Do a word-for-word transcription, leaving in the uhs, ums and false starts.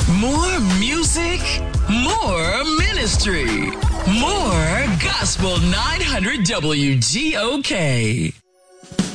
More music, more ministry, more Gospel nine hundred W G O K.